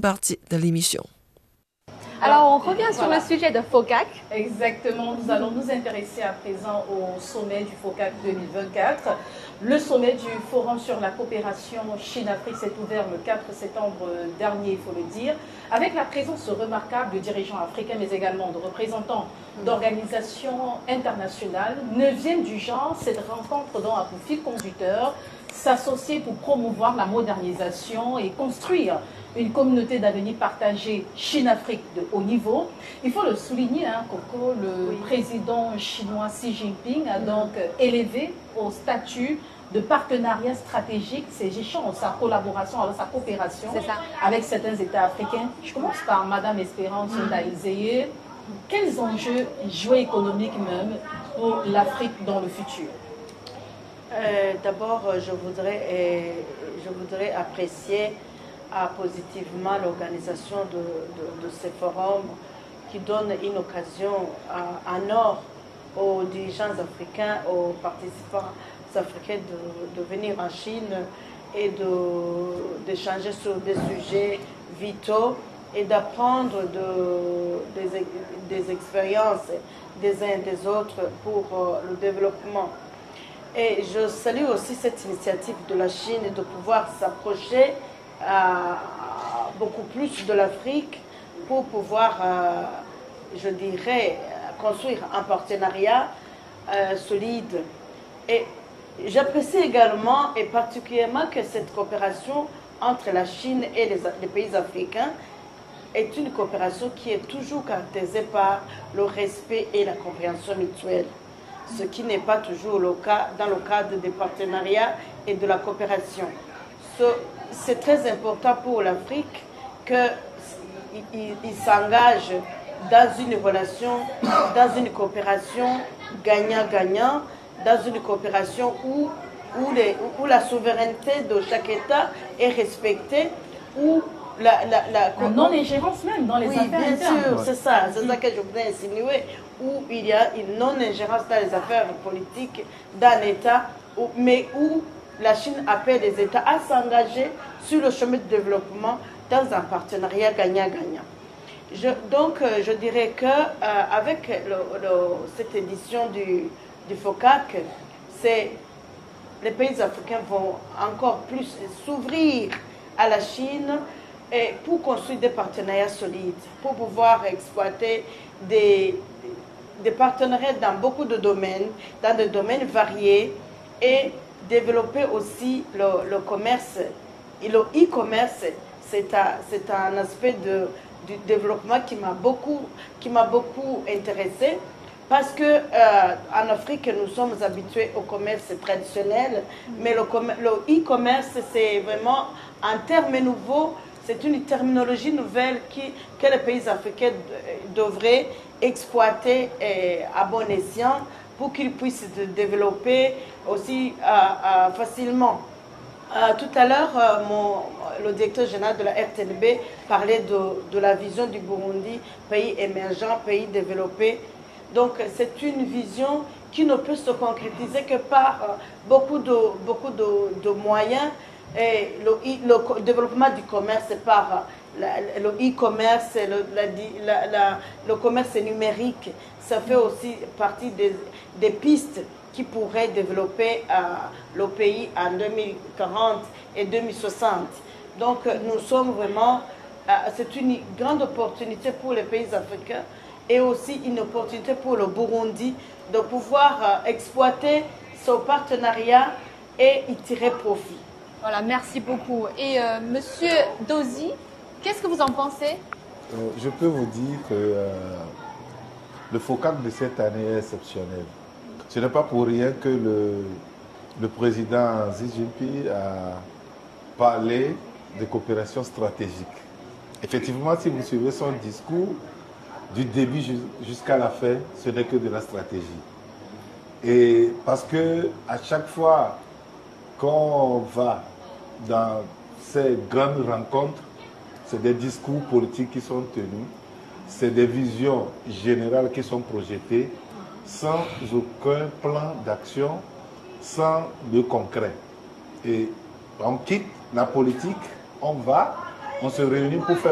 partie de l'émission. Alors, on revient sur le sujet de FOCAC. Exactement, nous allons nous intéresser à présent au sommet du FOCAC 2024. Le sommet du Forum sur la coopération Chine-Afrique s'est ouvert le 4 septembre dernier, il faut le dire, avec la présence remarquable de dirigeants africains, mais également de représentants d'organisations internationales. 9e du genre, cette rencontre dont a pour fil conducteur s'associer pour promouvoir la modernisation et construire une communauté d'avenir partagée Chine-Afrique de haut niveau. Il faut le souligner, Coco, le président chinois Xi Jinping a donc élevé au statut de partenariat stratégique ces échanges, sa collaboration, alors sa coopération avec certains États africains. Je commence par Madame Espérance Ndaïzeye. Quels enjeux géoéconomiques même pour l'Afrique dans le futur? D'abord, je voudrais apprécier positivement l'organisation de ces forums qui donnent une occasion en or aux dirigeants africains, aux participants africains de venir en Chine et d'échanger sur des sujets vitaux et d'apprendre des expériences des uns et des autres pour le développement. Et je salue aussi cette initiative de la Chine de pouvoir s'approcher beaucoup plus de l'Afrique pour pouvoir, je dirais, construire un partenariat solide. Et j'apprécie également et particulièrement que cette coopération entre la Chine et les pays africains est une coopération qui est toujours caractérisée par le respect et la compréhension mutuelle, ce qui n'est pas toujours le cas dans le cadre des partenariats et de la coopération. C'est très important pour l'Afrique qu'il s'engage dans une relation, dans une coopération gagnant-gagnant, dans une coopération où la souveraineté de chaque État est respectée, où la non-ingérence même dans les affaires bien internes. sûr, c'est ça que je voulais insinuer, où il y a une non-ingérence dans les affaires politiques d'un État, mais où la Chine appelle les États à s'engager sur le chemin de développement dans un partenariat gagnant-gagnant. Donc, je dirais qu'avec cette édition du FOCAC, les pays africains vont encore plus s'ouvrir à la Chine et pour construire des partenariats solides, pour pouvoir exploiter des partenariats dans beaucoup de domaines, dans des domaines variés, et développer aussi le commerce. Et le e-commerce, c'est un aspect du développement qui m'a beaucoup intéressé, parce que en Afrique, nous sommes habitués au commerce traditionnel, mais le e-commerce, c'est vraiment un terme nouveau, c'est une terminologie nouvelle que les pays africains devraient exploiter à bon escient pour qu'ils puissent se développer aussi facilement. Tout à l'heure, le directeur général de la RTNB parlait de la vision du Burundi, pays émergent, pays développé. Donc c'est une vision qui ne peut se concrétiser que par beaucoup de moyens. Et le développement du commerce par le e-commerce, le commerce numérique, ça fait aussi partie des pistes qui pourraient développer le pays en 2040 et 2060. Donc nous sommes vraiment, c'est une grande opportunité pour les pays africains et aussi une opportunité pour le Burundi de pouvoir exploiter ce partenariat et y tirer profit. Voilà, merci beaucoup. Et Monsieur Dozy, qu'est-ce que vous en pensez? Je peux vous dire que le FOCAC de cette année est exceptionnel. Ce n'est pas pour rien que le président Xi Jinping a parlé de coopération stratégique. Effectivement, si vous suivez son discours, du début jusqu'à la fin, ce n'est que de la stratégie. Et parce que à chaque fois qu'on va dans ces grandes rencontres, c'est des discours politiques qui sont tenus, c'est des visions générales qui sont projetées, sans aucun plan d'action, sans le concret. Et on quitte la politique, on se réunit pour faire